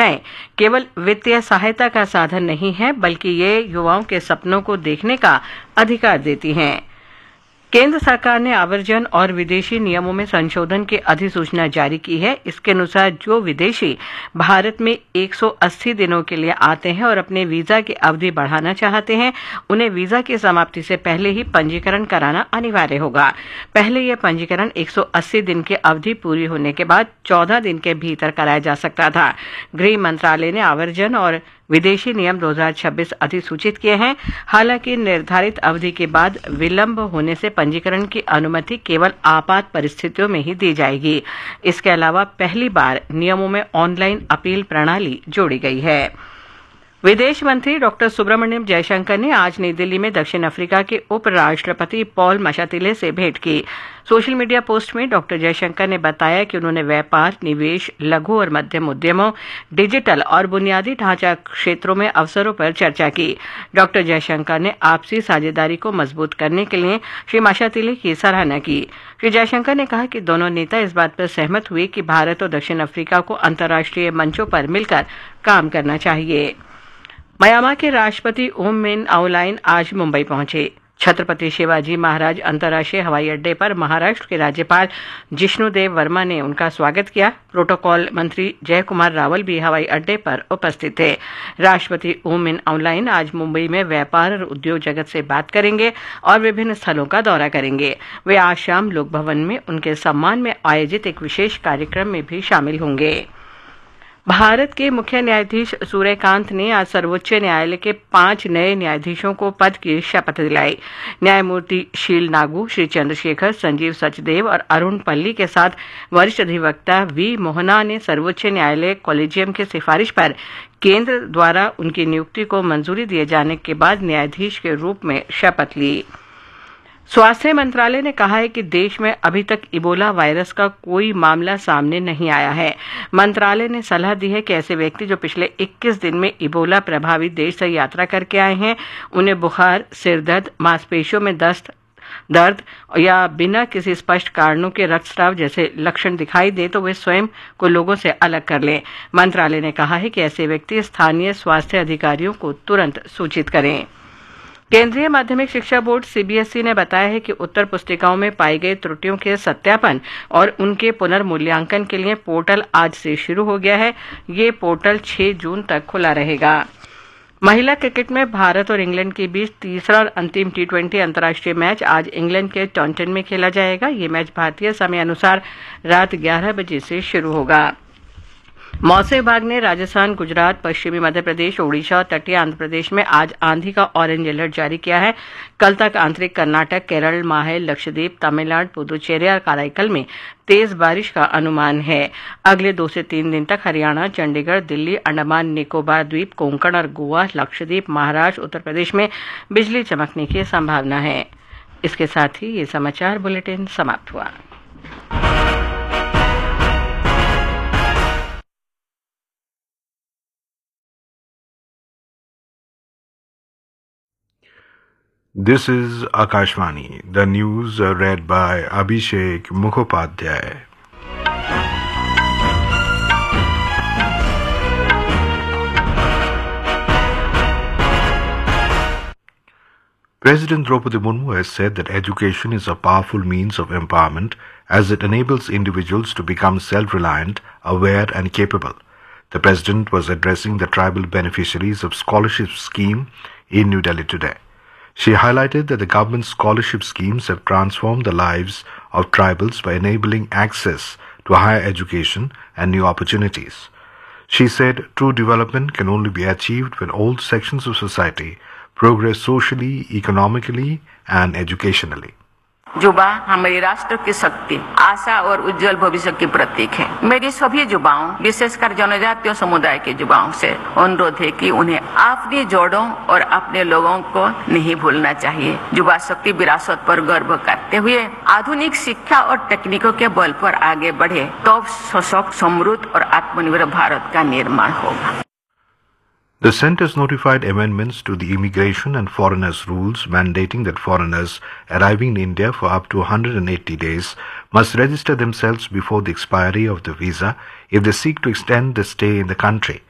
योजनाएं केवल वित्तीय सहायता का साधन नहीं है, बल्कि ये युवाओं के सपनों को देखने का अधिकार देती हैं। केंद्र सरकार ने आवर्जन और विदेशी नियमों में संशोधन की अधिसूचना जारी की है। इसके अनुसार जो विदेशी भारत में 180 दिनों के लिए आते हैं और अपने वीजा की अवधि बढ़ाना चाहते हैं, उन्हें वीजा की समाप्ति से पहले ही पंजीकरण कराना अनिवार्य होगा। पहले यह पंजीकरण 180 दिन की अवधि पूरी होने के बाद 14 दिन के भीतर कराया जा सकता था। गृह मंत्रालय ने आवर्जन और विदेशी नियम 2026 अधिसूचित किए हैं। हालांकि निर्धारित अवधि के बाद विलंब होने से पंजीकरण की अनुमति केवल आपात परिस्थितियों में ही दी जाएगी। इसके अलावा पहली बार नियमों में ऑनलाइन अपील प्रणाली जोड़ी गई है। विदेश मंत्री डॉक्टर सुब्रमण्यम जयशंकर ने आज नई दिल्ली में दक्षिण अफ्रीका के उपराष्ट्रपति पॉल मशातिले से भेंट की। सोशल मीडिया पोस्ट में डॉक्टर जयशंकर ने बताया कि उन्होंने व्यापार, निवेश, लघु और मध्यम उद्यमों, डिजिटल और बुनियादी ढांचा क्षेत्रों में अवसरों पर चर्चा की। डॉक्टर जयशंकर ने आपसी साझेदारी को मजबूत करने के लिए श्री मशातिले की सराहना की। श्री जयशंकर ने कहा कि दोनों नेता इस बात पर सहमत हुए कि भारत और दक्षिण अफ्रीका को अंतर्राष्ट्रीय मंचों पर मिलकर काम करना चाहिए। म्यांमार के राष्ट्रपति ऊ मिन आउलाइन आज मुंबई पहुंचे। छत्रपति शिवाजी महाराज अंतर्राष्ट्रीय हवाई अड्डे पर महाराष्ट्र के राज्यपाल जिष्णुदेव वर्मा ने उनका स्वागत किया। प्रोटोकॉल मंत्री जय कुमार रावल भी हवाई अड्डे पर उपस्थित थे। राष्ट्रपति ऊ मिन आउलाइन आज मुंबई में व्यापार और उद्योग जगत से बात करेंगे और विभिन्न स्थलों का दौरा करेंगे। वे आज शाम लोक भवन में उनके सम्मान में आयोजित एक विशेष कार्यक्रम में भी शामिल होंगे। भारत के मुख्य न्यायाधीश सूर्यकांत ने आज सर्वोच्च न्यायालय के 5 नए न्यायाधीशों को पद की शपथ दिलाई। न्यायमूर्ति शील नागू, श्री चंद्रशेखर, संजीव सचदेव और अरुण पल्ली के साथ वरिष्ठ अधिवक्ता वी मोहना ने सर्वोच्च न्यायालय कॉलेजियम की सिफारिश पर केंद्र द्वारा उनकी नियुक्ति को मंजूरी दिए जाने के बाद न्यायाधीश के रूप में शपथ ली। स्वास्थ्य मंत्रालय ने कहा है कि देश में अभी तक इबोला वायरस का कोई मामला सामने नहीं आया है। मंत्रालय ने सलाह दी है कि ऐसे व्यक्ति जो पिछले 21 दिन में इबोला प्रभावित देश से यात्रा करके आए हैं, उन्हें बुखार, सिर दर्द, मांसपेशियों में दर्द या बिना किसी स्पष्ट कारणों के रक्तस्राव जैसे लक्षण दिखाई दे तो वे स्वयं को लोगों से अलग कर लें। मंत्रालय ने कहा है कि ऐसे व्यक्ति स्थानीय स्वास्थ्य अधिकारियों को तुरंत सूचित करें। केंद्रीय माध्यमिक शिक्षा बोर्ड सीबीएसई ने बताया है कि उत्तर पुस्तिकाओं में पाई गई त्रुटियों के सत्यापन और उनके पुनर्मूल्यांकन के लिए पोर्टल आज से शुरू हो गया है। ये पोर्टल 6 जून तक खुला रहेगा। महिला क्रिकेट में भारत और इंग्लैंड के बीच तीसरा और अंतिम T20 अंतर्राष्ट्रीय मैच आज इंग्लैंड के टॉन्टन में खेला जाएगा। ये मैच भारतीय समय अनुसार रात 11 बजे से शुरू होगा। मौसम विभाग ने राजस्थान, गुजरात, पश्चिमी मध्य प्रदेश, ओडिशा और तटीय आंध्र प्रदेश में आज आंधी का ऑरेंज अलर्ट जारी किया है। कल तक आंतरिक कर्नाटक, केरल, माहे, लक्षद्वीप, तमिलनाडु, पुदुचेरी और कराईकल में तेज बारिश का अनुमान है। अगले 2 से 3 दिन तक हरियाणा, चंडीगढ़, दिल्ली, अंडमान निकोबार द्वीप, कोंकण और गोवा, लक्षद्वीप, महाराष्ट्र, उत्तर प्रदेश में बिजली चमकने की संभावना है। इसके साथ ही ये समाचार बुलेटिन समाप्त हुआ। This is Akashvani, the news read by Abhishek Mukhopadhyay. President Draupadi Murmu has said that education is a powerful means of empowerment as it enables individuals to become self-reliant, aware and capable. The President was addressing the tribal beneficiaries of scholarship scheme in New Delhi today. She highlighted that the government's scholarship schemes have transformed the lives of tribals by enabling access to higher education and new opportunities. She said true development can only be achieved when all sections of society progress socially, economically and educationally. युवा हमारे राष्ट्र की शक्ति, आशा और उज्जवल भविष्य की प्रतीक है। मेरी सभी युवाओं, विशेषकर जनजातीय समुदाय के युवाओं से अनुरोध है कि उन्हें अपनी जड़ों और अपने लोगों को नहीं भूलना चाहिए। युवा शक्ति विरासत पर गर्व करते हुए आधुनिक शिक्षा और तकनीकों के बल पर आगे बढ़े, तब सशक्त, समृद्ध और आत्मनिर्भर भारत का निर्माण होगा। The Centre has notified amendments to the immigration and foreigners rules mandating that foreigners arriving in India for up to 180 days must register themselves before the expiry of the visa if they seek to extend their stay in the country.